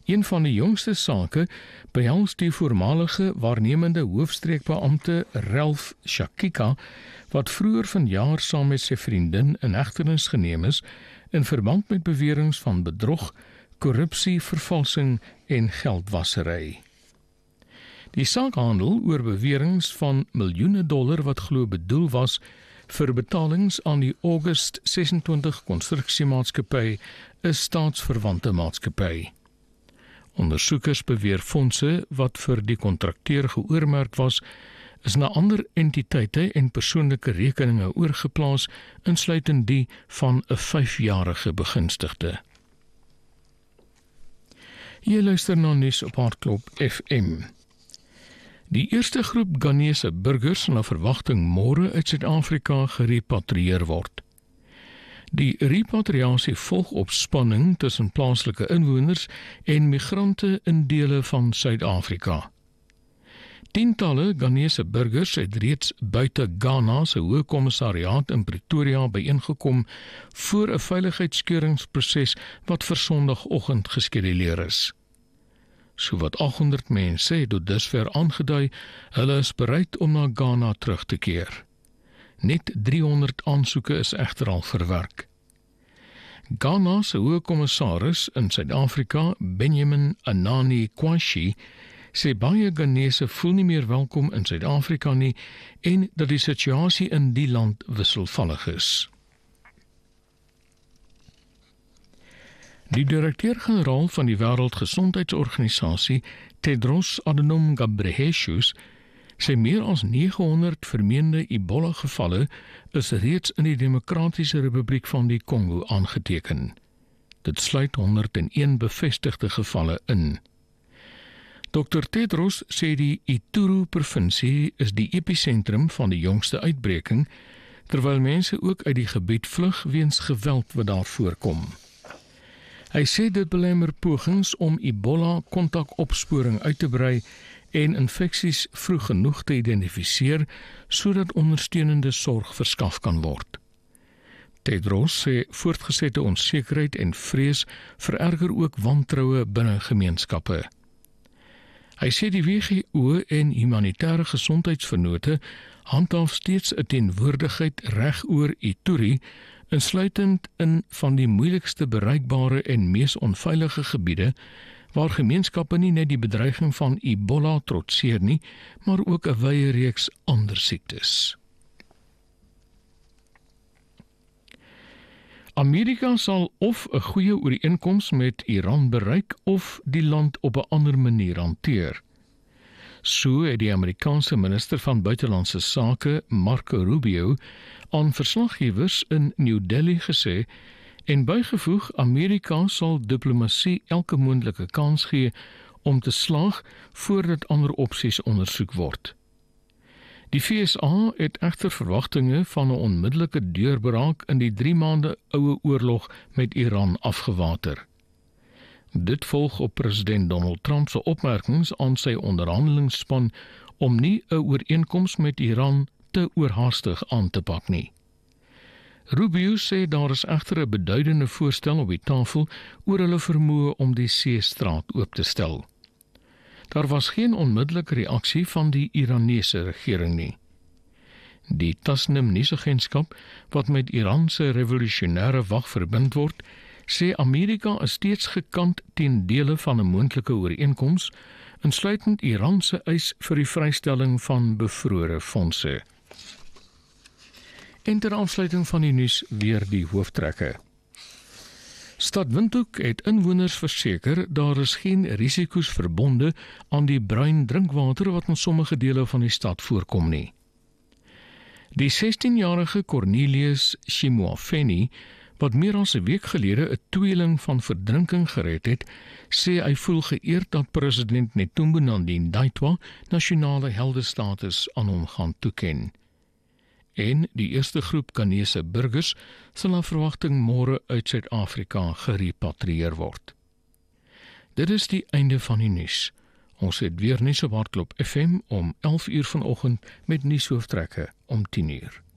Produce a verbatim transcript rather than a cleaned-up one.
Een van die jongste sake behels die voormalige waarnemende hoofstreekbeampte Ralph Shakika, wat vroeër vanjaar saam met sy vriendin in hegtenis geneem is in verband met beweringe van bedrog, korrupsie, vervalsing en geldwasery. Die saak handel oor beweringe van miljoene dollar wat glo bedoel was vir betalings aan die August sesentwintig konstruksiemaatskappy, 'n staatsverwante maatskappy. Ondersoekers beweer fondse wat vir die kontrakteur geoormerk was, is na ander entiteite en persoonlike rekeninge oorgeplaas, insluitend die van 'n vyfjarige begunstigde. Jy luister na nuus op Hartklop F M. Die eerste groep Ghanese burgers sal na verwagting môre uit Suid-Afrika gerepatrieer word. Die repatriasie volg op spanning tussen plaaslike inwoners en migrante in dele van Suid-Afrika. Tientalle Ghanese burgers het reeds buite Ghana se Hoogkommissariaat in Pretoria byeengekom voor 'n veiligheidskeuringsproses wat vir Sondagoggend geskeduleer is. Sowat aghonderd mense het tot dusver aangedui, hulle is bereid om na Ghana terug te keer. Net driehonderd aansoeke is egter al verwerk. Ghana se Hoogkommissaris in Suid-Afrika, Benjamin Anani Kwashi, sê baie Ghanese voel nie meer welkom in Suid-Afrika nie en dat die situasie in die land wisselvallig is. Die direkteur-generaal van die Wêreldgesondheidsorganisasie, Tedros Adhanom Ghebreyesus, sê meer as negenhonderd vermeende Ebola-gevalle is reeds in die Demokratiese Republiek van die Kongo aangeteken. Dit sluit honderd en een bevestigde gevalle in. dokter Tedros sê die Ituri-provinsie is die episentrum van die jongste uitbreking, terwyl mense ook uit die gebied vlug weens geweld wat daar voorkom. Hy sê dit belemmer pogings om Ebola-kontakopsporing uit te brei en infeksies vroeg genoeg te identifiseer, sodat ondersteunende sorg verskaf kan word. Tedros sê voortgesette onsekerheid en vrees vererger ook wantroue binne gemeenskappe. Hy sê die W G O en humanitêre gesondheidsvennote handhaaf steeds 'n teenwoordigheid reg oor Ituri, insluitend in van die moeilikste bereikbare en mees onveilige gebiede, waar gemeenskappe nie net die bedreiging van Ebola trotseer nie, maar ook 'n wye reeks ander siektes. Amerika sal of 'n goeie ooreenkoms met Iran bereik of die land op 'n ander manier hanteer. So het die Amerikaanse minister van buitelandse sake, Marco Rubio, aan verslaggewers in New Delhi gesê en bygevoeg, Amerika sal diplomatie elke moontlike kans gee om te slaag voordat ander opsies ondersoek word. Die V S A het egter verwagtinge van 'n onmiddellike deurbraak in die drie maande oue oorlog met Iran afgewater. Dit volg op president Donald Trump se opmerkings aan sy onderhandelingsspan om nie 'n ooreenkoms met Iran te oorhaastig aan te pak nie. Rubio sê daar is egter 'n beduidende voorstel op die tafel oor hulle vermoë om die seestraat oop te stel. Daar was geen onmiddellike reaksie van die Iranese regering nie. Die Tasnim nuusagentskap, wat met Iran se revolusionêre wag verbind word, sê Amerika is steeds gekant teen dele van 'n moontlike ooreenkoms, insluitend Iran se eis vir die vrystelling van bevrore fondse. En ter afsluiting van die nuus weer die hooftrekke. Stad Windhoek het inwoners verseker daar is geen risiko's verbonde aan die bruin drinkwater wat in sommige dele van die stad voorkom nie. Die sestienjarige Cornelius Shimoafeni, wat meer as 'n week gelede 'n tweeling van verdrinking gered het, sê hy voel geëerd dat president Netumbo Nandi-Ndaitwah nasionale heldestatus aan hom gaan toeken. En die eerste groep Ghanese burgers sal na verwagting môre uit Suid-Afrika gerepatrieer word. Dit is die einde van die nuus. Ons het weer nuus op Hartklop F M om elf uur vanoggend met nuushooftrekke om tien uur.